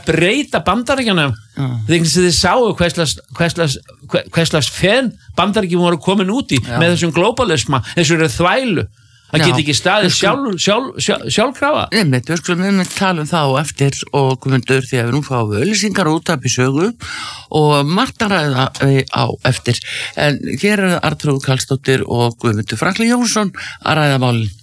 að breyta Bandaríkjunum þegar þið sáu hverslags fen Bandaríkjum voru komin út í með þessum globalisma, þessum þvælu að geta ekki staðið sjálfkrafa. Við skulum tala það á eftir og Guðmundur því að við nú fáum auglýsingar út af í sögu og margt að ræða á eftir. En hér Arnþrúður Karlsdóttir og Guðmundur Franklín Jónsson að ræða málin.